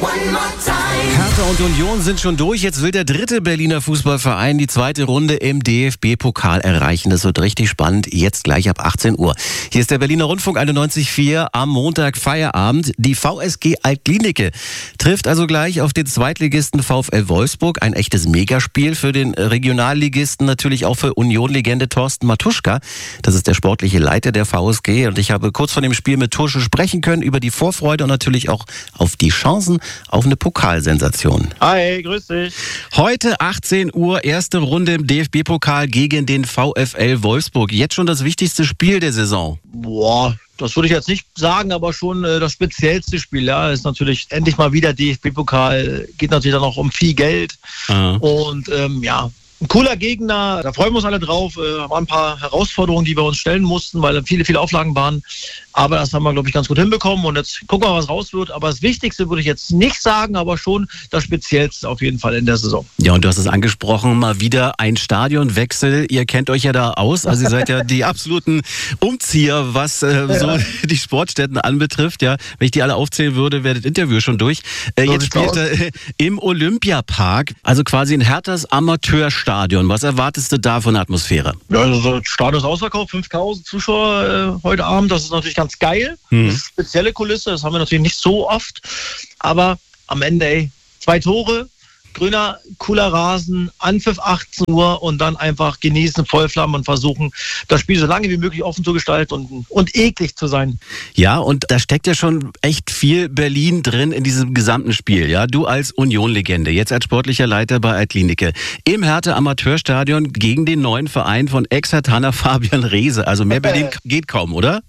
Hertha und Union sind schon durch. Jetzt will der dritte Berliner Fußballverein die zweite Runde im DFB-Pokal erreichen. Das wird richtig spannend. Jetzt gleich ab 18 Uhr. Hier ist der Berliner Rundfunk 91.4 am Montag Feierabend. Die VSG Alt-Glienicke trifft also gleich auf den Zweitligisten VfL Wolfsburg. Ein echtes Megaspiel für den Regionalligisten, natürlich auch für Union-Legende Thorsten Matuschka. Das ist der sportliche Leiter der VSG. Und ich habe kurz vor dem Spiel mit Tusche sprechen können über die Vorfreude und natürlich auch auf die Chancen auf eine Pokalsensation. Hi, grüß dich. Heute 18 Uhr, erste Runde im DFB-Pokal gegen den VfL Wolfsburg. Jetzt schon das wichtigste Spiel der Saison. Boah, das würde ich jetzt nicht sagen, aber schon das speziellste Spiel. Ja, ist natürlich endlich mal wieder DFB-Pokal. Geht natürlich dann auch um viel Geld. Aha. Und ein cooler Gegner, da freuen wir uns alle drauf. Waren ein paar Herausforderungen, die wir uns stellen mussten, weil viele Auflagen waren. Aber das haben wir, glaube ich, ganz gut hinbekommen. Und jetzt gucken wir mal, was raus wird. Aber das Wichtigste würde ich jetzt nicht sagen, aber schon das Speziellste auf jeden Fall in der Saison. Ja, und du hast es angesprochen, mal wieder ein Stadionwechsel. Ihr kennt euch ja da aus. Also ihr seid ja die absoluten Umzieher, was so die Sportstätten anbetrifft. Ja, wenn ich die alle aufzählen würde, wäre das Interview schon durch. Jetzt spielt er im Olympiapark, also quasi in Herthas Amateurstadion. Was erwartest du da von der Atmosphäre? Ja, also das Stadion ist ausverkauft, 5.000 Zuschauer heute Abend. Das ist natürlich ganz geil. Das ist eine spezielle Kulisse, das haben wir natürlich nicht so oft. Aber am Ende, 2 Tore, grüner, cooler Rasen, Anpfiff 18 Uhr und dann einfach genießen, Vollflammen und versuchen, das Spiel so lange wie möglich offen zu gestalten und eklig zu sein. Ja, und da steckt ja schon echt viel Berlin drin in diesem gesamten Spiel. Ja, du als Union-Legende, jetzt als sportlicher Leiter bei Alt-Glienicke, im Hertha Amateurstadion gegen den neuen Verein von Ex-Herthaner Fabian Reese. Also mehr Berlin geht kaum, oder?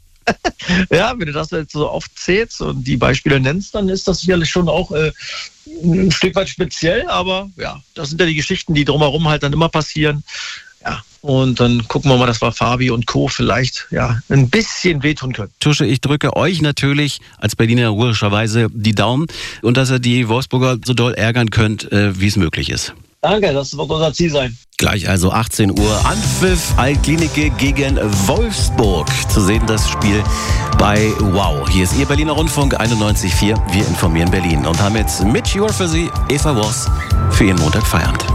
Ja, wenn du das jetzt so aufzählst und die Beispiele nennst, dann ist das sicherlich schon auch ein Stück weit speziell, aber ja, das sind ja die Geschichten, die drumherum halt dann immer passieren. Ja, und dann gucken wir mal, dass wir Fabi und Co. vielleicht ein bisschen wehtun können. Tusche, ich drücke euch natürlich als Berliner logischerweise die Daumen und dass ihr die Wolfsburger so doll ärgern könnt, wie es möglich ist. Danke, das wird unser Ziel sein. Gleich also 18 Uhr, Anpfiff, Alt-Glienicke gegen Wolfsburg. Zu sehen das Spiel bei WOW. Hier ist Ihr Berliner Rundfunk 91.4. Wir informieren Berlin und haben jetzt mit Jura für Sie Eva Wors für Ihren Montag Feierabend.